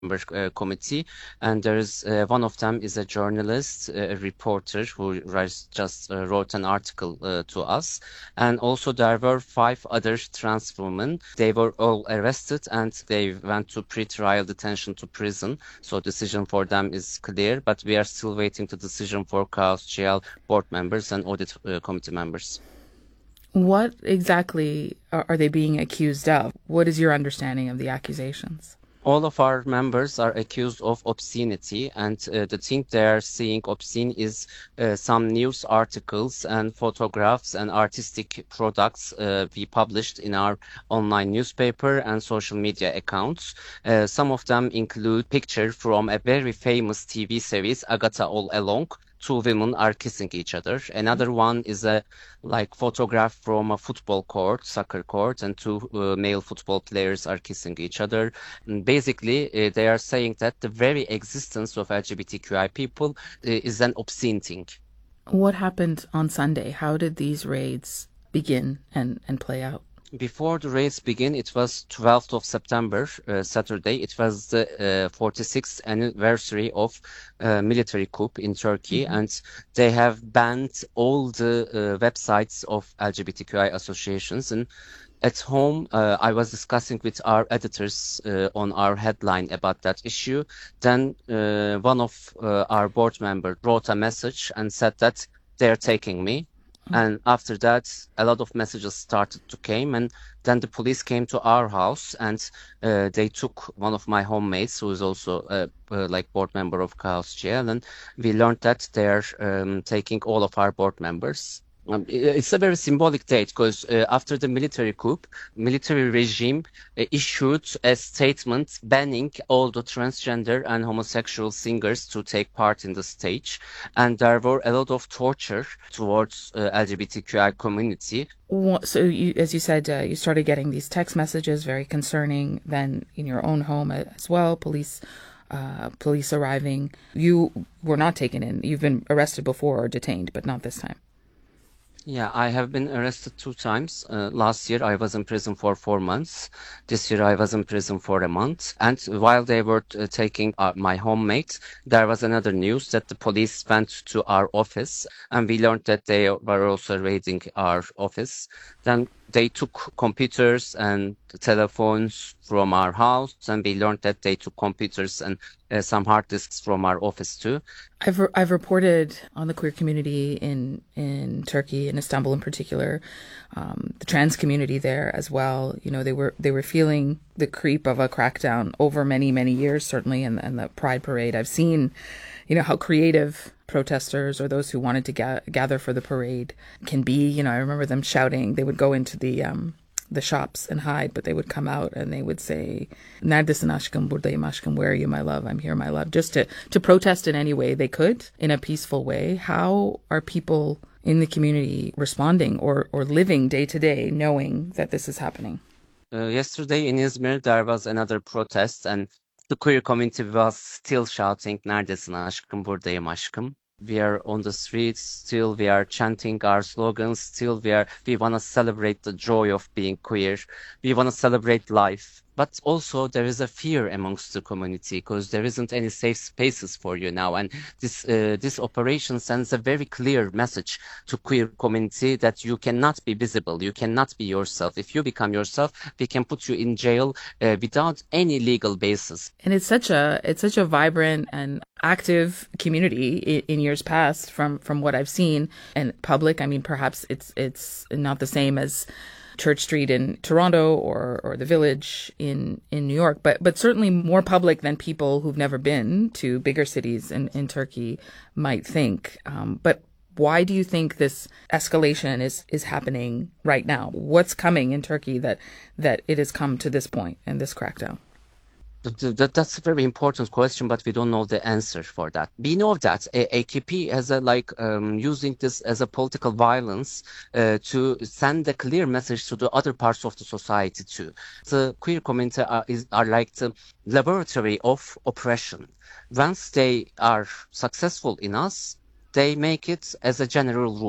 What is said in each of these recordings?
committee, and there is one of them is a journalist, a reporter who wrote an article to us, and also there were 5 other trans women. They were all arrested and they went to pre-trial detention to prison. So decision for them is clear, but we are still waiting the decision for KAOS-GL board members and audit committee members. What exactly are they being accused of? What is your understanding of the accusations? All of our members are accused of obscenity, and the thing they are seeing obscene is some news articles and photographs and artistic products we published in our online newspaper and social media accounts. Some of them include picture from a very famous TV series, Agatha All Along. 2 women are kissing each other. Another one is a photograph from a football court, soccer court, and 2 male football players are kissing each other. And basically, they are saying that the very existence of LGBTQI people is an obscene thing. What happened on Sunday? How did these raids begin and play out? Before the raids begin, it was 12th of September, Saturday. It was the 46th anniversary of military coup in Turkey, and they have banned all the websites of LGBTQI associations. And at home, I was discussing with our editors on our headline about that issue. Then one of our board members wrote a message and said that they're taking me. And after that, a lot of messages started to come, and then the police came to our house, and they took one of my homemates, who is also a board member of KAOS-GL, and we learned that they're taking all of our board members. It's a very symbolic date because after the military coup, military regime issued a statement banning all the transgender and homosexual singers to take part in the stage, and there were a lot of torture towards LGBTQI community. So, as you said, you started getting these text messages, very concerning. Then, in your own home as well, police arriving. You were not taken in. You've been arrested before or detained, but not this time. Yeah, I have been arrested 2 times. Last year I was in prison for 4 months. This year I was in prison for a month. And while they were taking my homemate, there was another news that the police went to our office, and we learned that they were also raiding our office. Then they took computers and telephones from our house, and we learned that they took computers and some hard disks from our office too. I've reported on the queer community in Turkey, in Istanbul in particular, the trans community there as well. You know, they were feeling the creep of a crackdown over many years, certainly, and the Pride Parade. I've seen, you know, how creative protesters or those who wanted to gather for the parade can be. You know, I remember them shouting. They would go into the shops and hide, but they would come out and they would say, "Neredesin aşkım, buradayım aşkım, where are you, my love? I'm here, my love," just to protest in any way they could, in a peaceful way. How are people in the community responding or living day to day knowing that this is happening? Yesterday in Izmir, there was another protest, and the queer community was still shouting, "Neredesin aşkım, buradayım aşkım." We are on the streets, still we are chanting our slogans, still we want to celebrate the joy of being queer. We want to celebrate life. But also there is a fear amongst the community because there isn't any safe spaces for you now. And this operation sends a very clear message to queer community that you cannot be visible, you cannot be yourself. If you become yourself, we can put you in jail without any legal basis. And it's such a vibrant and active community in years past from what I've seen. And public, I mean, perhaps it's not the same as Church Street in Toronto or the Village in New York, but certainly more public than people who've never been to bigger cities in Turkey might think. But why do you think this escalation is happening right now? What's coming in Turkey that it has come to this point and this crackdown? That's a very important question, but we don't know the answer for that. We know that AKP has using this as a political violence to send a clear message to the other parts of the society too. The queer community are like the laboratory of oppression. Once they are successful in us, they make it as a general rule.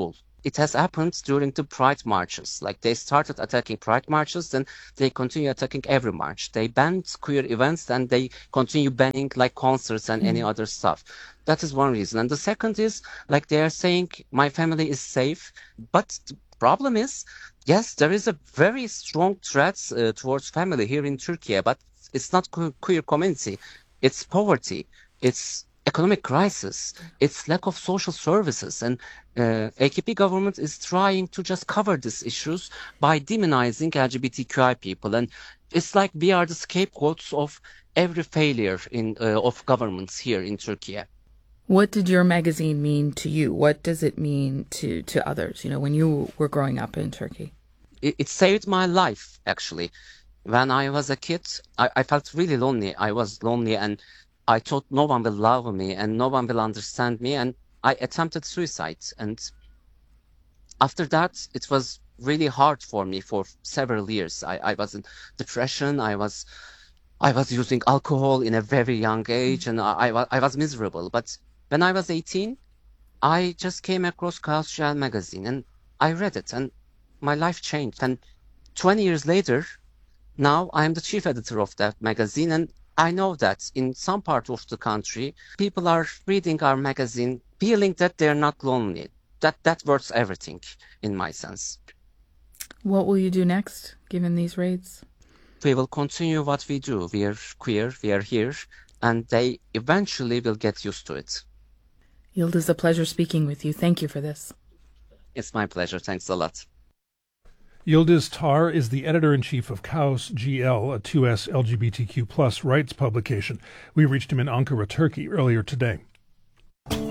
it has happened during the Pride marches. Like they started attacking Pride marches, then they continue attacking every march. They banned queer events, and they continue banning like concerts and any other stuff. That is one reason. And the second is like they are saying my family is safe, but the problem is, yes, there is a very strong threat towards family here in Turkey, but it's not queer community. It's poverty. It's economic crisis. It's lack of social services. And AKP government is trying to just cover these issues by demonizing LGBTQI people. And it's like we are the scapegoats of every failure of governments here in Turkey. What did your magazine mean to you? What does it mean to others, when you were growing up in Turkey? It saved my life, actually. When I was a kid, I felt really lonely. I was lonely, and I thought no one will love me and no one will understand me. And I attempted suicide. And after that, it was really hard for me for several years. I was in depression. I was using alcohol in a very young age, and I was miserable. But when I was 18, I just came across Chaos GL magazine, and I read it, and my life changed. And 20 years later, now I am the chief editor of that magazine, and I know that in some part of the country, people are reading our magazine, feeling that they're not lonely. That worth everything, in my sense. What will you do next, given these raids? We will continue what we do. We are queer, we are here, and they eventually will get used to it. Yıldız, a pleasure speaking with you. Thank you for this. It's my pleasure. Thanks a lot. Yıldız Tar is the editor-in-chief of Chaos GL, a 2S LGBTQ+ rights publication. We reached him in Ankara, Turkey, earlier today.